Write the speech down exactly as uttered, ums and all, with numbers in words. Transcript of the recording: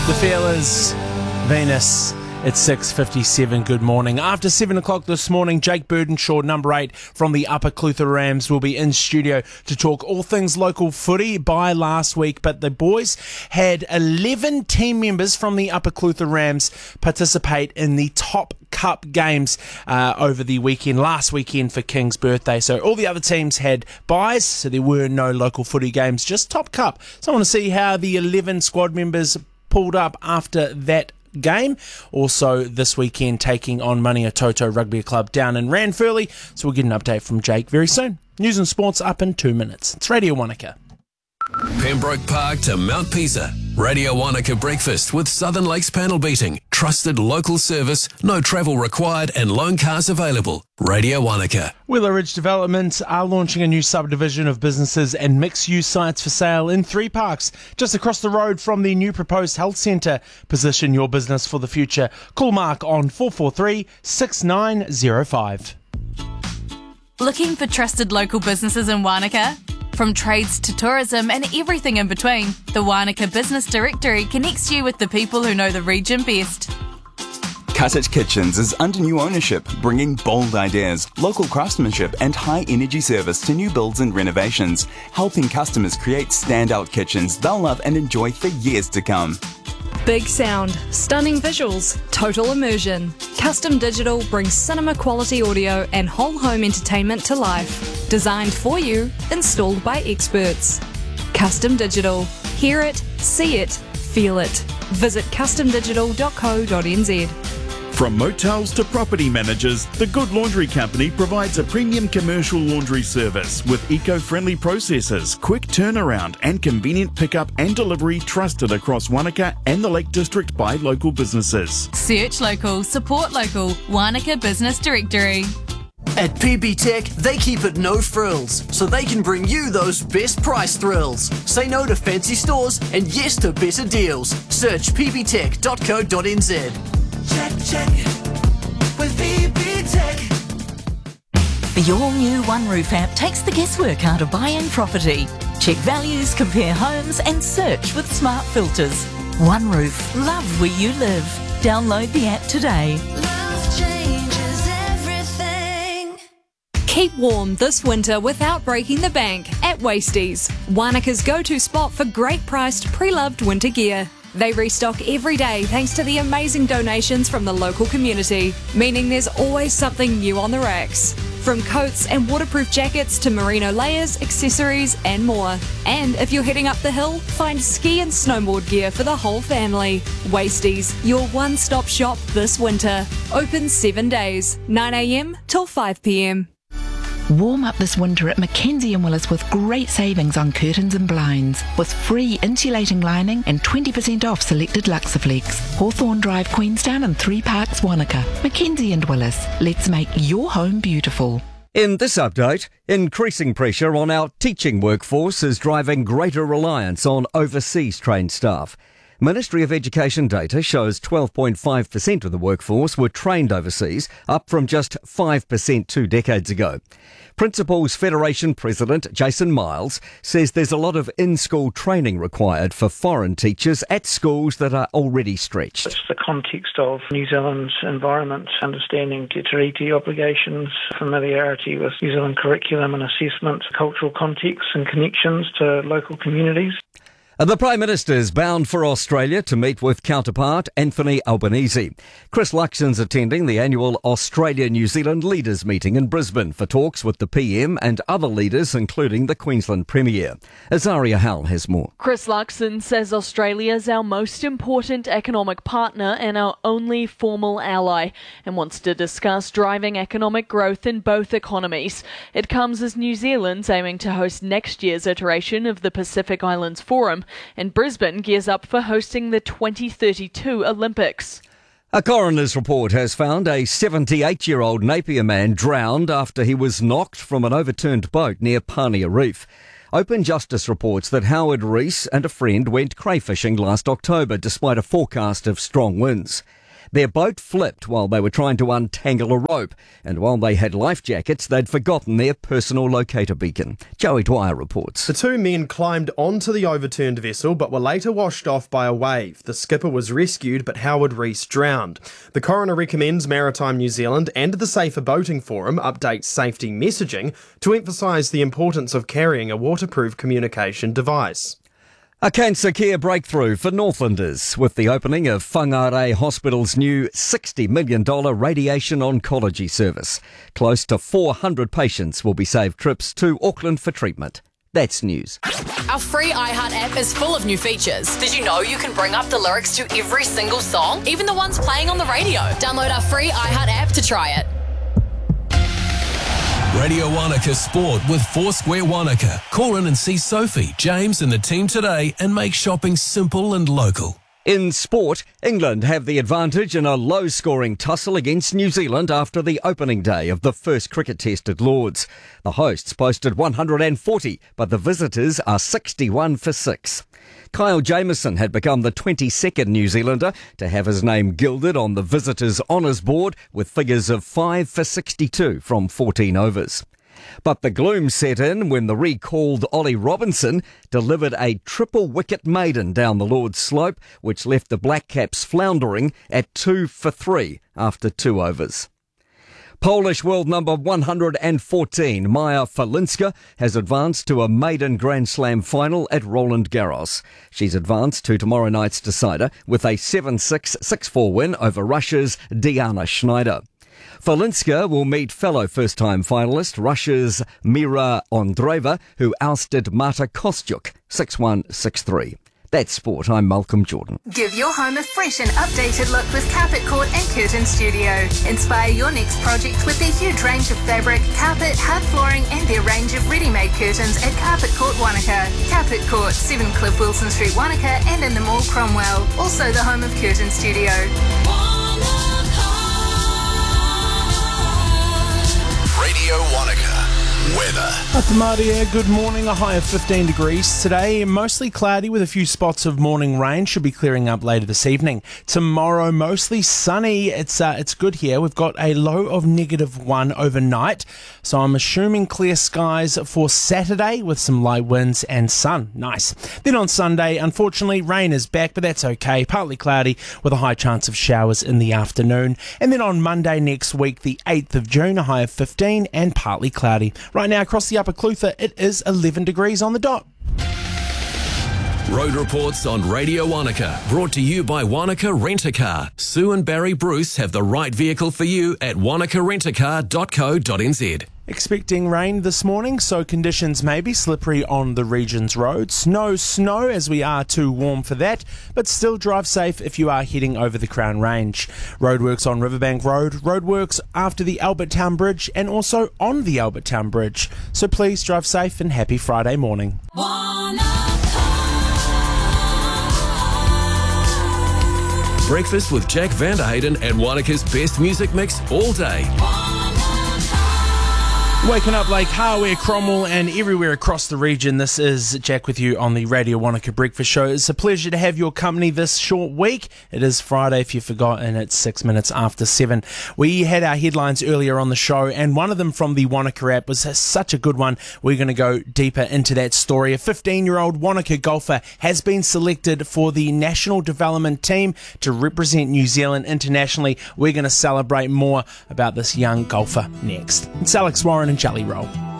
The Feelers, Venus. It's six fifty-seven. Good morning. After seven o'clock this morning, Jake Burdenshaw, number eight from the Upper Clutha Rams, will be in studio to talk all things local footy. By last week, but the boys had eleven team members from the Upper Clutha Rams participate in the Top Cup games uh, over the weekend, last weekend for King's birthday. So all the other teams had byes, so there were no local footy games, just Top Cup. So I want to see how the eleven squad members pulled up after that game. Also this weekend taking on Maniatoto Rugby Club down in Ranfurly. So we'll get an update from Jake very soon. News and sports up in two minutes. It's Radio Wanaka. Pembroke Park to Mount Pisa. Radio Wanaka breakfast with Southern Lakes panel beating. Trusted local service, no travel required and loan cars available. Radio Wanaka. Wheeler Ridge Development are launching a new subdivision of businesses and mixed-use sites for sale in three parks, just across the road from the new proposed health centre. Position your business for the future. Call Mark on four four three, six nine zero five. Looking for trusted local businesses in Wanaka? From trades to tourism and everything in between, the Wanaka Business Directory connects you with the people who know the region best. Cottage Kitchens is under new ownership, bringing bold ideas, local craftsmanship and high-energy service to new builds and renovations, helping customers create standout kitchens they'll love and enjoy for years to come. Big sound, stunning visuals, total immersion. Custom Digital brings cinema quality audio and whole home entertainment to life. Designed for you, installed by experts. Custom Digital. Hear it, see it, feel it. Visit custom digital dot co dot n z. From motels to property managers, the Good Laundry Company provides a premium commercial laundry service with eco-friendly processes, quick turnaround and convenient pickup and delivery trusted across Wanaka and the Lake District by local businesses. Search local, support local. Wanaka Business Directory. At P B Tech, they keep it no frills, so they can bring you those best price thrills. Say no to fancy stores and yes to better deals. Search p b tech dot co dot n z. Check, check, with P B Tech. The all-new One Roof app takes the guesswork out of buying property. Check values, compare homes and search with smart filters. One Roof, love where you live. Download the app today. Love changes everything. Keep warm this winter without breaking the bank at Wasties, Wanaka's go-to spot for great priced pre-loved winter gear. They restock every day thanks to the amazing donations from the local community, meaning there's always something new on the racks. From coats and waterproof jackets to merino layers, accessories and more. And if you're heading up the hill, find ski and snowboard gear for the whole family. Wasties, your one-stop shop this winter. Open seven days, nine a m till five p m. Warm up this winter at Mackenzie and Willis with great savings on curtains and blinds, with free insulating lining and twenty percent off selected Luxaflex. Hawthorne Drive, Queenstown and Three Parks, Wanaka. Mackenzie and Willis, let's make your home beautiful. In this update, increasing pressure on our teaching workforce is driving greater reliance on overseas trained staff. Ministry of Education data shows twelve point five percent of the workforce were trained overseas, up from just five percent two decades ago. Principals Federation President Jason Miles says there's a lot of in-school training required for foreign teachers at schools that are already stretched. It's the context of New Zealand's environment, understanding te tiriti obligations, familiarity with New Zealand curriculum and assessment, cultural context and connections to local communities. The Prime Minister is bound for Australia to meet with counterpart Anthony Albanese. Chris Luxon's attending the annual Australia-New Zealand Leaders Meeting in Brisbane for talks with the P M and other leaders, including the Queensland Premier. Azaria Howell has more. Chris Luxon says Australia's our most important economic partner and our only formal ally, and wants to discuss driving economic growth in both economies. It comes as New Zealand's aiming to host next year's iteration of the Pacific Islands Forum, and Brisbane gears up for hosting the twenty thirty-two Olympics. A coroner's report has found a seventy-eight-year-old Napier man drowned after he was knocked from an overturned boat near Pania Reef. Open Justice reports that Howard Rees and a friend went crayfishing last October despite a forecast of strong winds. Their boat flipped while they were trying to untangle a rope, and while they had life jackets, they'd forgotten their personal locator beacon. Joey Dwyer reports. The two men climbed onto the overturned vessel but were later washed off by a wave. The skipper was rescued, but Howard Rees drowned. The coroner recommends Maritime New Zealand and the Safer Boating Forum update safety messaging to emphasise the importance of carrying a waterproof communication device. A cancer care breakthrough for Northlanders with the opening of Whangarei Hospital's new sixty million dollars radiation oncology service. Close to four hundred patients will be saved trips to Auckland for treatment. That's news. Our free iHeart app is full of new features. Did you know you can bring up the lyrics to every single song, even the ones playing on the radio? Download our free iHeart app to try it. Radio Wanaka Sport with Foursquare Wanaka. Call in and see Sophie, James and the team today and make shopping simple and local. In sport, England have the advantage in a low-scoring tussle against New Zealand after the opening day of the first cricket test at Lord's. The hosts posted one hundred forty, but the visitors are sixty-one for six. Kyle Jamieson had become the twenty-second New Zealander to have his name gilded on the visitors' honours board with figures of five for sixty-two from fourteen overs. But the gloom set in when the recalled Ollie Robinson delivered a triple wicket maiden down the Lord's slope, which left the Black Caps floundering at two for three after two overs. Polish world number one hundred fourteen, Maja Falinska, has advanced to a maiden Grand Slam final at Roland Garros. She's advanced to tomorrow night's decider with a seven six, six four win over Russia's Diana Schneider. Falinska will meet fellow first-time finalist Russia's Mira Andreeva, who ousted Marta Kostyuk six one, six three. That's sport. I'm Malcolm Jordan. Give your home a fresh and updated look with Carpet Court and Curtain Studio. Inspire your next project with their huge range of fabric, carpet, hard flooring and their range of ready-made curtains at Carpet Court Wanaka. Carpet Court, seven Cliff Wilson Street, Wanaka and in the mall Cromwell. Also the home of Curtain Studio. Radio Wanaka. Weather. Atamaria, good morning. A high of fifteen degrees today. Mostly cloudy with a few spots of morning rain. Should be clearing up later this evening. Tomorrow, mostly sunny. It's uh, it's good here. We've got a low of negative one overnight. So I'm assuming clear skies for Saturday with some light winds and sun. Nice. Then on Sunday, unfortunately, rain is back, but that's okay. Partly cloudy with a high chance of showers in the afternoon. And then on Monday next week, the eighth of June, a high of fifteen and partly cloudy. Right now across the Upper Clutha, it is eleven degrees on the dot. Road reports on Radio Wanaka, brought to you by Wanaka Rent-A-Car. Sue and Barry Bruce have the right vehicle for you at wanaka rent a car dot co dot n z. Expecting rain this morning, so conditions may be slippery on the region's roads. No snow, as we are too warm for that, but still drive safe if you are heading over the Crown Range. Roadworks on Riverbank Road, roadworks after the Albert Town Bridge, and also on the Albert Town Bridge. So please drive safe and happy Friday morning. Breakfast with Jack Vanderhayden and Wanaka's best music mix all day. Waking up Lake Hawea, Cromwell and everywhere across the region, this is Jack with you on the Radio Wanaka Breakfast Show. It's a pleasure to have your company this short week. It is Friday, if you forgot, and it's six minutes after seven. We had our headlines earlier on the show, and one of them from the Wanaka app was such a good one. We're going to go deeper into that story. A fifteen-year-old Wanaka golfer has been selected for the National Development Team to represent New Zealand internationally. We're going to celebrate more about this young golfer next. It's Alex Warren and Jelly Roll.